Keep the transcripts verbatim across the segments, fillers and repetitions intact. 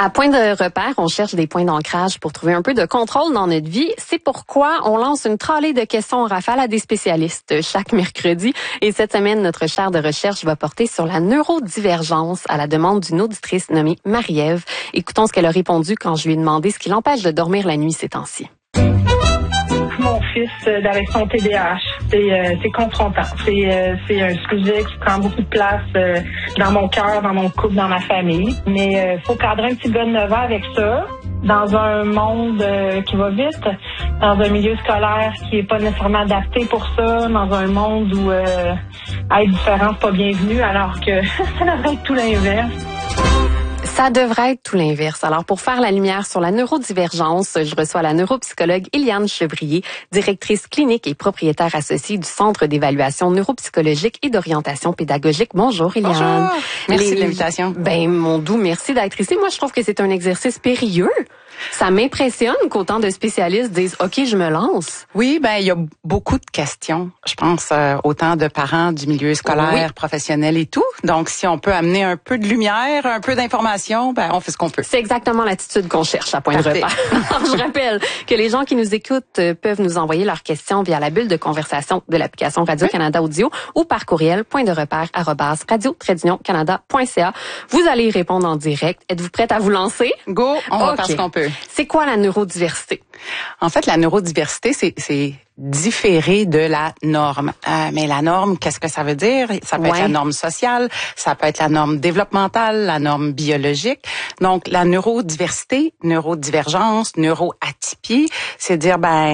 À Point de repère, on cherche des points d'ancrage pour trouver un peu de contrôle dans notre vie. C'est pourquoi on lance une tralée de questions en rafale à des spécialistes chaque mercredi. Et cette semaine, notre chaire de recherche va porter sur la neurodivergence à la demande d'une auditrice nommée Marie-Ève. Écoutons ce qu'elle a répondu quand je lui ai demandé ce qui l'empêche de dormir la nuit ces temps-ci. Mon fils, euh, avec son T D A H, c'est, euh, c'est confrontant. C'est, euh, c'est un sujet qui prend beaucoup de place euh, dans mon cœur, dans mon couple, dans ma famille. Mais il euh, faut cadrer un petit gars de neuf ans avec ça, dans un monde euh, qui va vite, dans un milieu scolaire qui est pas nécessairement adapté pour ça, dans un monde où euh, être différent, c'est pas bienvenu, alors que ça devrait être tout l'inverse. Ça devrait être tout l'inverse. Alors, pour faire la lumière sur la neurodivergence, je reçois la neuropsychologue Éliane Chevrier, directrice clinique et propriétaire associée du Centre d'évaluation neuropsychologique et d'orientation pédagogique. Bonjour, Éliane. Bonjour. Merci Les... de l'invitation. Ben, mon doux, merci d'être ici. Moi, je trouve que c'est un exercice périlleux. Ça m'impressionne qu'autant de spécialistes disent « OK, je me lance ». Oui, ben il y a beaucoup de questions. Je pense euh, autant de parents du milieu scolaire, oui. professionnel et tout. Donc, si on peut amener un peu de lumière, un peu d'information, ben on fait ce qu'on peut. C'est exactement l'attitude qu'on cherche à Point de repère. Je rappelle que les gens qui nous écoutent peuvent nous envoyer leurs questions via la bulle de conversation de l'application Radio-Canada Audio ou par courriel point de repère arobase radio tiret canada point c a. Vous allez y répondre en direct. Êtes-vous prête à vous lancer? Go, on okay. va faire ce qu'on peut. C'est quoi la neurodiversité? En fait, la neurodiversité, c'est, c'est différer de la norme. Euh, mais la norme, qu'est-ce que ça veut dire? Ça peut ouais. être la norme sociale, ça peut être la norme développementale, la norme biologique. Donc, la neurodiversité, neurodivergence, neuroatypie, c'est dire, ben,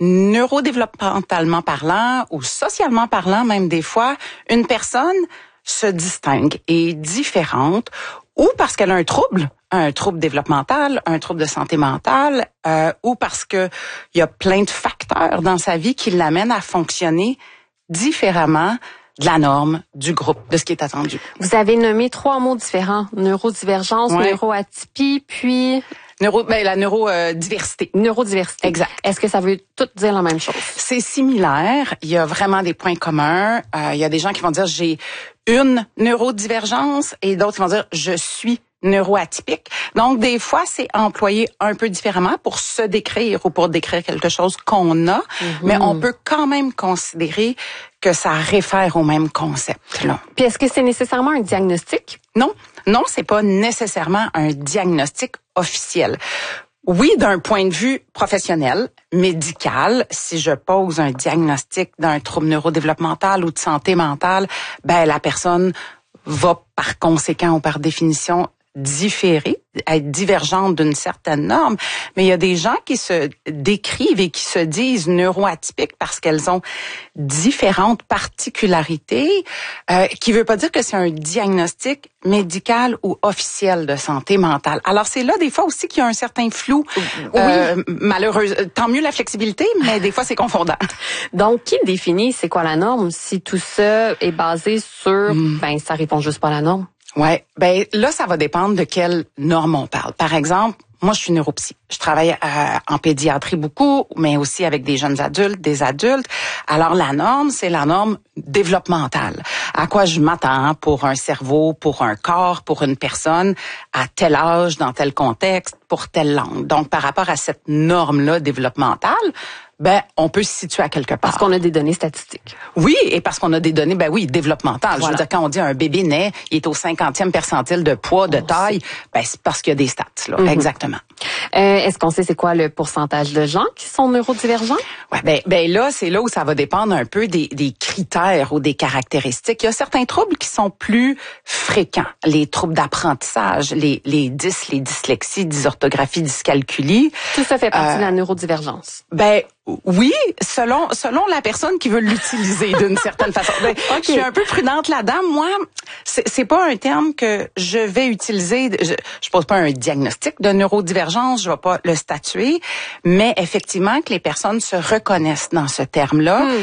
neurodéveloppemental parlant ou socialement parlant, même des fois, une personne se distingue, est différente ou parce qu'elle a un trouble, un trouble développemental, un trouble de santé mentale, euh, ou parce que il y a plein de facteurs dans sa vie qui l'amènent à fonctionner différemment de la norme, du groupe, de ce qui est attendu. Vous avez nommé trois mots différents, neurodivergence, ouais. neuroatypie, puis... Neuro, ben, la neurodiversité. Neurodiversité. Exact. Est-ce que ça veut tout dire la même chose? C'est similaire. Il y a vraiment des points communs. Euh, il y a des gens qui vont dire j'ai une neurodivergence et d'autres qui vont dire je suis neuroatypique. Donc, des fois, c'est employé un peu différemment pour se décrire ou pour décrire quelque chose qu'on a, mm-hmm. mais on peut quand même considérer que ça réfère au même concept, là. Puis, est-ce que c'est nécessairement un diagnostic? Non. Non, c'est pas nécessairement un diagnostic officiel. Oui, d'un point de vue professionnel, médical, si je pose un diagnostic d'un trouble neurodéveloppemental ou de santé mentale, ben, la personne va par conséquent ou par définition différer, être divergente d'une certaine norme, mais il y a des gens qui se décrivent et qui se disent neuroatypiques parce qu'elles ont différentes particularités, euh, qui veut pas dire que c'est un diagnostic médical ou officiel de santé mentale. Alors c'est là des fois aussi qu'il y a un certain flou, oui. euh, malheureusement. Tant mieux la flexibilité, mais des fois c'est confondant. Donc qui définit c'est quoi la norme si tout ça est basé sur, mm. ben ça répond juste pas à la norme? Ouais, ben là ça va dépendre de quelle norme on parle. Par exemple, moi je suis neuropsy. Je travaille euh, en pédiatrie beaucoup, mais aussi avec des jeunes adultes, des adultes. Alors la norme, c'est la norme développementale. À quoi je m'attends pour un cerveau, pour un corps, pour une personne à tel âge, dans tel contexte, pour telle langue. Donc par rapport à cette norme-là développementale, ben on peut se situer à quelque part. Parce qu'on a des données statistiques. Oui, et parce qu'on a des données, ben oui, développementales. Voilà. Je veux dire, quand on dit un bébé naît, il est au cinquantième percentile de poids, de oh, taille, ben c'est parce qu'il y a des stats, là. Mm-hmm. Exactement. Euh, est-ce qu'on sait c'est quoi le pourcentage de gens qui sont neurodivergents? Ouais, ben, ben là, c'est là où ça va dépendre un peu des, des critères ou des caractéristiques. Il y a certains troubles qui sont plus fréquents. Les troubles d'apprentissage, les, les dys, les dyslexies, dysorthographie, dyscalculie. Tout ça fait partie euh, de la neurodivergence. Ben, oui, selon selon la personne qui veut l'utiliser d'une certaine façon. Ben, okay. Je suis un peu prudente là-dedans. Moi, c'est, c'est pas un terme que je vais utiliser. Je, je pose pas un diagnostic de neurodivergence, je vais pas le statuer, mais effectivement que les personnes se reconnaissent dans ce terme-là. Hmm.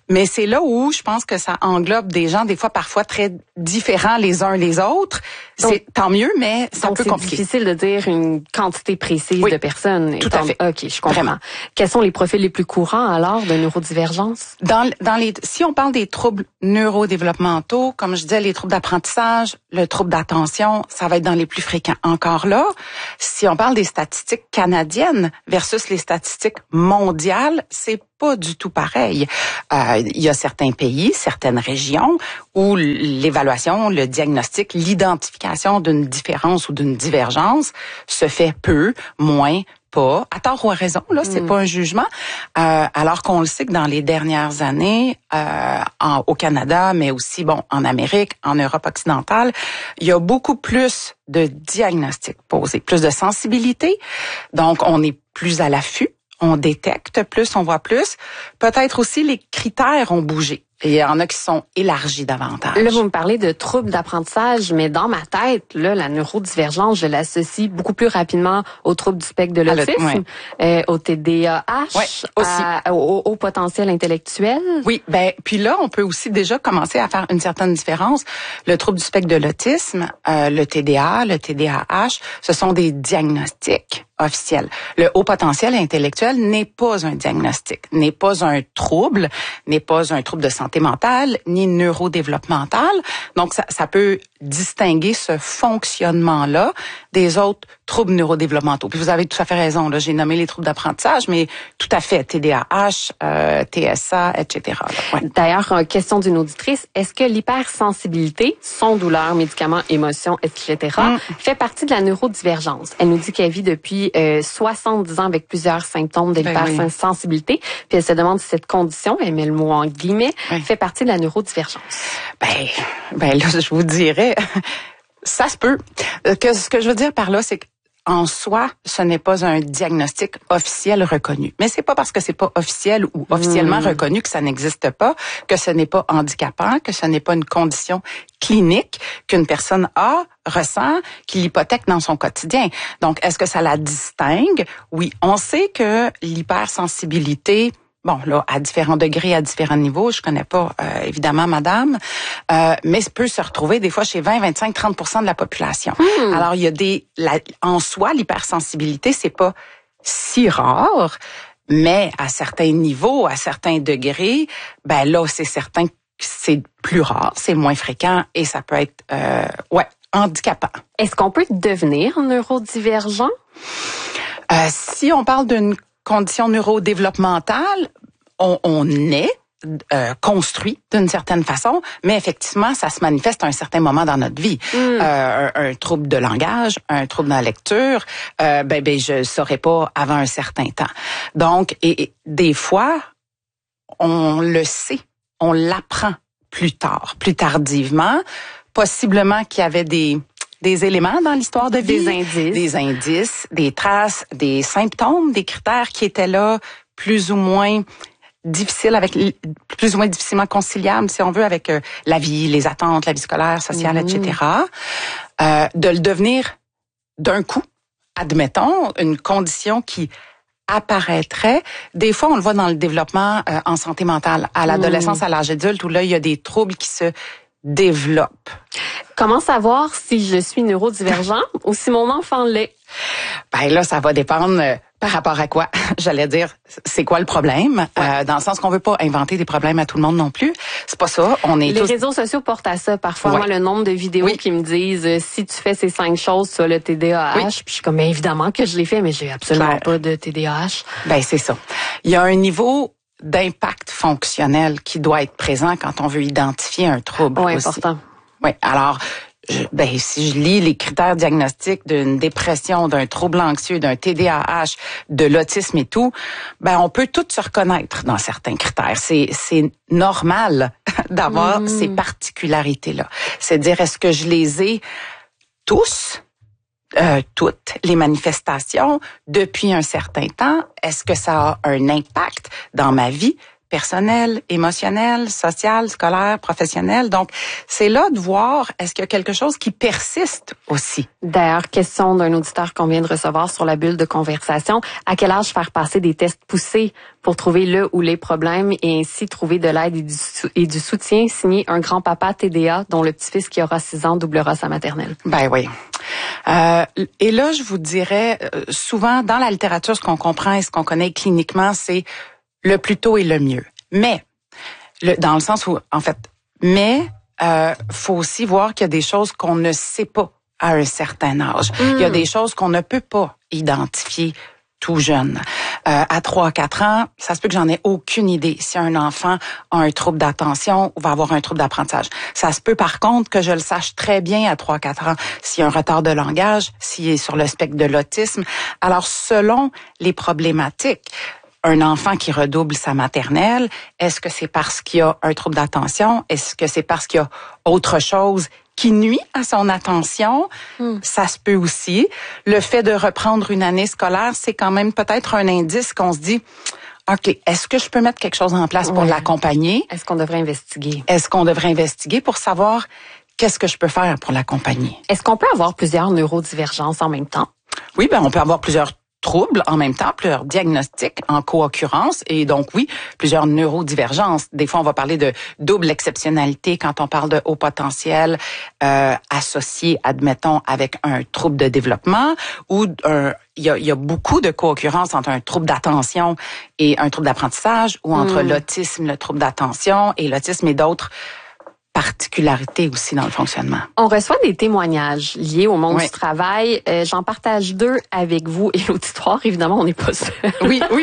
Mais c'est là où je pense que ça englobe des gens, des fois parfois très différents les uns les autres. Donc, c'est tant mieux, mais c'est un peu compliqué. C'est difficile de dire une quantité précise oui, de personnes. Tout à fait. OK, je comprends. Vraiment. Quels sont les profils les plus courants alors de neurodivergence? Dans, dans les, si on parle des troubles neurodéveloppementaux, comme je disais, les troubles d'apprentissage, le trouble d'attention, ça va être dans les plus fréquents. Encore là, si on parle des statistiques canadiennes versus les statistiques mondiales, c'est pas du tout pareil. Euh, il y a certains pays, certaines régions où l'évaluation, le diagnostic, l'identification d'une différence ou d'une divergence se fait peu, moins, pas, à tort ou à raison, là, c'est mm. pas un jugement. Euh, alors qu'on le sait que dans les dernières années, euh, en, au Canada, mais aussi bon en Amérique, en Europe occidentale, il y a beaucoup plus de diagnostics posés, plus de sensibilité. Donc, on est plus à l'affût. On détecte plus, on voit plus. Peut-être aussi les critères ont bougé. Et il y en a qui sont élargis davantage. Là, vous me parlez de troubles d'apprentissage, mais dans ma tête, là, la neurodivergence, je l'associe beaucoup plus rapidement aux troubles du spectre de l'autisme, ouais. euh, au T D A H, ouais, aussi. À, au, au potentiel intellectuel. Oui, ben puis là, on peut aussi déjà commencer à faire une certaine différence. Le trouble du spectre de l'autisme, euh, le T D A, le T D A H, ce sont des diagnostics officiels. Le haut potentiel intellectuel n'est pas un diagnostic, n'est pas un trouble, n'est pas un trouble de santé mentale, ni neurodéveloppemental. Donc, ça, ça peut distinguer ce fonctionnement-là des autres troubles neurodéveloppementaux. Puis vous avez tout à fait raison, là, j'ai nommé les troubles d'apprentissage, mais tout à fait, T D A H, euh, T S A, et cetera. Ouais. D'ailleurs, question d'une auditrice, est-ce que l'hypersensibilité, son douleur, médicaments, émotions, et cetera, mm. fait partie de la neurodivergence? Elle nous dit qu'elle vit depuis euh, soixante-dix ans avec plusieurs symptômes de l'hypersensibilité, ben oui. Puis elle se demande si cette condition, elle met le mot en guillemets, oui. fait partie de la neurodivergence. Ben, ben là, je vous dirais, ça se peut. Que, ce que je veux dire par là, c'est que en soi, ce n'est pas un diagnostic officiel reconnu. Mais c'est pas parce que c'est pas officiel ou officiellement mmh. reconnu que ça n'existe pas, que ce n'est pas handicapant, que ce n'est pas une condition clinique qu'une personne a, ressent, qui l'hypothèque dans son quotidien. Donc, est-ce que ça la distingue? Oui, on sait que l'hypersensibilité, bon, là, à différents degrés, à différents niveaux, je connais pas, euh, évidemment, madame, euh, mais ça peut se retrouver des fois chez vingt, vingt-cinq, trente pour cent de la population. Mmh. Alors, il y a des, la, en soi, l'hypersensibilité, c'est pas si rare, mais à certains niveaux, à certains degrés, ben là, c'est certain que c'est plus rare, c'est moins fréquent et ça peut être, euh, ouais, handicapant. Est-ce qu'on peut devenir neurodivergent? Euh, si on parle d'une condition neurodéveloppementale, on, on est euh, construit d'une certaine façon, mais effectivement, ça se manifeste à un certain moment dans notre vie. Mm. Euh, un, un trouble de langage, un trouble dans la lecture, euh, ben, ben je saurais pas avant un certain temps. Donc, et, et des fois, on le sait, on l'apprend plus tard, plus tardivement, possiblement qu'il y avait des des éléments dans l'histoire de vie. Des indices. Des indices, des traces, des symptômes, des critères qui étaient là, plus ou moins difficiles, avec plus ou moins difficilement conciliables, si on veut, avec euh, la vie, les attentes, la vie scolaire, sociale, mmh. et cetera. Euh, de le devenir d'un coup, admettons, une condition qui apparaîtrait. Des fois, on le voit dans le développement euh, en santé mentale, à l'adolescence, mmh. à l'âge adulte, où là, il y a des troubles qui se développent. Comment savoir si je suis neurodivergent ou si mon enfant l'est? Ben là, ça va dépendre euh, par rapport à quoi. J'allais dire, c'est quoi le problème? Ouais. Euh, dans le sens qu'on veut pas inventer des problèmes à tout le monde non plus. C'est pas ça. On est Les tous... réseaux sociaux portent à ça. Parfois, ouais. moi, le nombre de vidéos oui. qui me disent euh, si tu fais ces cinq choses, tu as le T D A H. Oui. Puis je suis comme, ben, évidemment que je l'ai fait, mais j'ai absolument Claire. pas de T D A H. Ben c'est ça. Il y a un niveau d'impact fonctionnel qui doit être présent quand on veut identifier un trouble. Oui, aussi. important. Oui, alors, je, ben, si je lis les critères diagnostiques d'une dépression, d'un trouble anxieux, d'un T D A H, de l'autisme et tout, ben, on peut tous se reconnaître dans certains critères. C'est, c'est normal d'avoir mmh. ces particularités-là. C'est dire, est-ce que je les ai tous? Euh, toutes les manifestations depuis un certain temps, est-ce que ça a un impact dans ma vie personnel, émotionnel, social, scolaire, professionnel. Donc, c'est là de voir est-ce qu'il y a quelque chose qui persiste aussi. D'ailleurs, question d'un auditeur qu'on vient de recevoir sur la bulle de conversation. À quel âge faire passer des tests poussés pour trouver le ou les problèmes et ainsi trouver de l'aide et du, et du soutien, signé un grand-papa T D A dont le petit-fils qui aura six ans doublera sa maternelle? Ben oui. Euh, et là, je vous dirais, souvent, dans la littérature, ce qu'on comprend et ce qu'on connaît cliniquement, c'est le plus tôt est le mieux. Mais, le, dans le sens où, en fait, mais, euh, faut aussi voir qu'il y a des choses qu'on ne sait pas à un certain âge. Mm. Il y a des choses qu'on ne peut pas identifier tout jeune. Euh, à trois à quatre ans, ça se peut que j'en ai aucune idée si un enfant a un trouble d'attention ou va avoir un trouble d'apprentissage. Ça se peut par contre que je le sache très bien à trois à quatre ans s'il y a un retard de langage, s'il est sur le spectre de l'autisme. Alors, selon les problématiques, un enfant qui redouble sa maternelle, est-ce que c'est parce qu'il y a un trouble d'attention? Est-ce que c'est parce qu'il y a autre chose qui nuit à son attention? Hmm. Ça se peut aussi. Le fait de reprendre une année scolaire, c'est quand même peut-être un indice qu'on se dit, OK, est-ce que je peux mettre quelque chose en place pour ouais. l'accompagner? Est-ce qu'on devrait investiguer? Est-ce qu'on devrait investiguer pour savoir qu'est-ce que je peux faire pour l'accompagner? Est-ce qu'on peut avoir plusieurs neurodivergences en même temps? Oui, ben on peut avoir plusieurs troubles en même temps, plusieurs diagnostics en co-occurrence et donc oui, plusieurs neurodivergences. Des fois, on va parler de double exceptionnalité quand on parle de haut potentiel euh, associé, admettons, avec un trouble de développement ou un il y a, il y a beaucoup de co-occurrence entre un trouble d'attention et un trouble d'apprentissage ou entre mmh. l'autisme, le trouble d'attention et l'autisme et d'autres particularité aussi dans le fonctionnement. On reçoit des témoignages liés au monde oui. du travail. Euh, j'en partage deux avec vous et l'auditoire. Évidemment, on n'est pas seul. Oui, oui.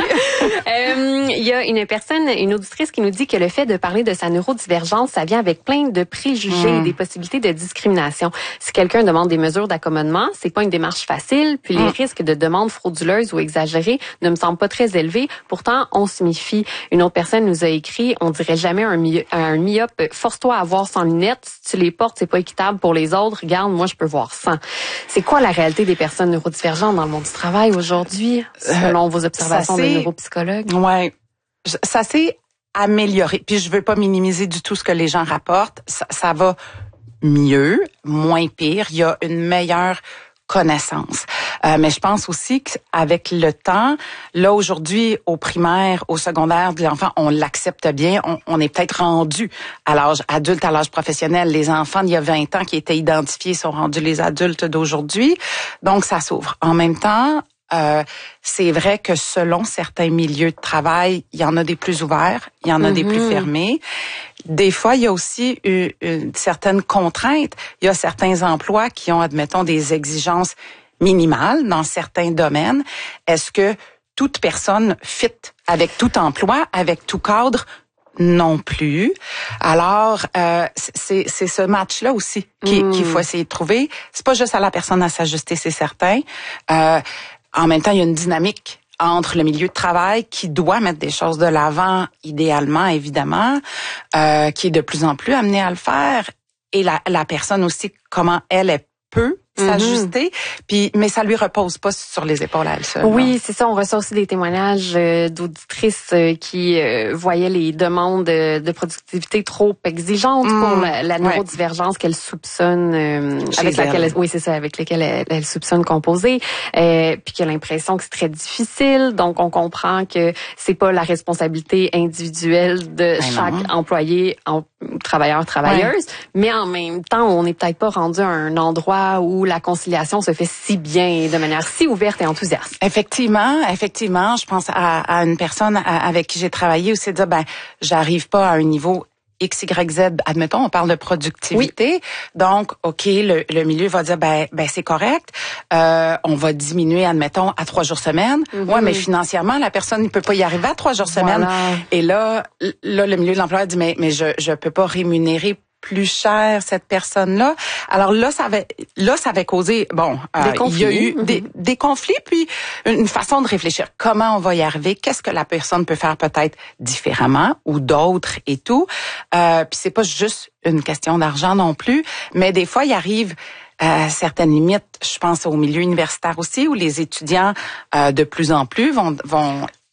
euh, il y a une personne, une auditrice qui nous dit que le fait de parler de sa neurodivergence, ça vient avec plein de préjugés mmh. et des possibilités de discrimination. Si quelqu'un demande des mesures d'accommodement, c'est pas une démarche facile. Puis mmh. les risques de demandes frauduleuses ou exagérées ne me semblent pas très élevés. Pourtant, on se méfie. Une autre personne nous a écrit, on dirait jamais un, my- un myope, force-toi à voir sans lunettes, si tu les portes, c'est pas équitable pour les autres. Regarde, moi, je peux voir sans. C'est quoi la réalité des personnes neurodivergentes dans le monde du travail aujourd'hui, selon euh, vos observations de neuropsychologue? Ouais, ça s'est amélioré. Puis je veux pas minimiser du tout ce que les gens rapportent. Ça, ça va mieux, moins pire. Il y a une meilleure connaissance. Euh, mais je pense aussi qu'avec le temps, là aujourd'hui au primaire, au secondaire de l'enfant, on l'accepte bien. On, on est peut-être rendu à l'âge adulte, à l'âge professionnel. Les enfants d'il y a vingt ans qui étaient identifiés sont rendus les adultes d'aujourd'hui. Donc ça s'ouvre. En même temps, euh, c'est vrai que selon certains milieux de travail, il y en a des plus ouverts, il y en a mm-hmm. des plus fermés. Des fois, il y a aussi une, une certaine contrainte. Il y a certains emplois qui ont, admettons, des exigences minimales dans certains domaines. Est-ce que toute personne fit avec tout emploi, avec tout cadre? Non plus. Alors, euh, c'est, c'est ce match-là aussi qu'il, mmh. qu'il faut essayer de trouver. C'est pas juste à la personne à s'ajuster, c'est certain. Euh, en même temps, il y a une dynamique entre le milieu de travail qui doit mettre des choses de l'avant, idéalement, évidemment, euh, qui est de plus en plus amené à le faire, et la, la personne aussi, comment elle, elle peut s'ajuster, mm-hmm. puis mais ça lui repose pas sur les épaules à elle seule. Oui, c'est ça. On reçoit aussi des témoignages euh, d'auditrices euh, qui euh, voyaient les demandes de, de productivité trop exigeantes mm. pour la, la neurodivergence ouais. qu'elle soupçonne, euh, avec laquelle, elle, oui c'est ça, avec lesquelles elle, elle soupçonne composer, euh, puis qu'elle a l'impression que c'est très difficile. Donc on comprend que c'est pas la responsabilité individuelle de ben chaque non. employé, en, travailleur, travailleuse, ouais. mais en même temps, on n'est peut-être pas rendu à un endroit où la conciliation se fait si bien et de manière si ouverte et enthousiaste. Effectivement, effectivement, je pense à, à une personne avec qui j'ai travaillé où c'est de dire, ben, j'arrive pas à un niveau X, Y, Z, admettons, on parle de productivité. Oui. Donc, OK, le, le milieu va dire, ben, ben c'est correct. Euh, on va diminuer, admettons, à trois jours semaine. Mm-hmm. Ouais, mais financièrement, la personne ne peut pas y arriver à trois jours semaine. Voilà. Et là, là, le milieu de l'emploi dit, mais, mais je, je peux pas rémunérer plus cher cette personne-là. Alors là, ça avait, là, ça avait causé, bon, euh, il y a eu mm-hmm. des, des conflits, puis une façon de réfléchir. Comment on va y arriver? Qu'est-ce que la personne peut faire peut-être différemment ou d'autres et tout? Euh, puis c'est pas juste une question d'argent non plus, mais des fois, il arrive euh, certaines limites. Je pense au milieu universitaire aussi, où les étudiants euh, de plus en plus vont, vont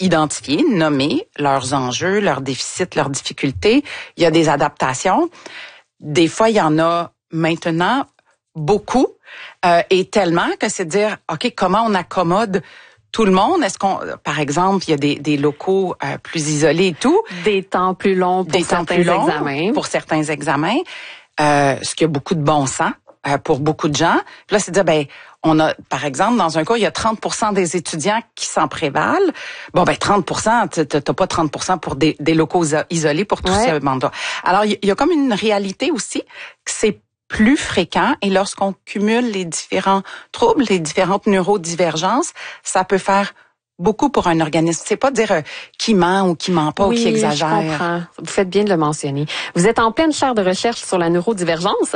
identifier, nommer leurs enjeux, leurs déficits, leurs difficultés. Il y a des adaptations. Des fois, il y en a maintenant beaucoup euh, et tellement que c'est de dire, OK, comment on accommode tout le monde? Est-ce qu'on, par exemple, il y a des, des locaux euh, plus isolés et tout? Des temps plus longs pour des certains temps plus longs examens. Pour certains examens. Euh, ce qui a beaucoup de bon sens euh, pour beaucoup de gens. Puis là, c'est de dire, ben, on a, par exemple, dans un cas, il y a trente pour cent des étudiants qui s'en prévalent. Bon, ben, trente pour cent, t'as pas trente pour cent pour des, des locaux isolés pour tous ouais. ces mandats. Alors, il y a comme une réalité aussi que c'est plus fréquent et lorsqu'on cumule les différents troubles, les différentes neurodivergences, ça peut faire beaucoup pour un organisme. C'est pas dire euh, qui ment ou qui ment pas oui, ou qui exagère. Je comprends. Vous faites bien de le mentionner. Vous êtes en pleine chaire de recherche sur la neurodivergence.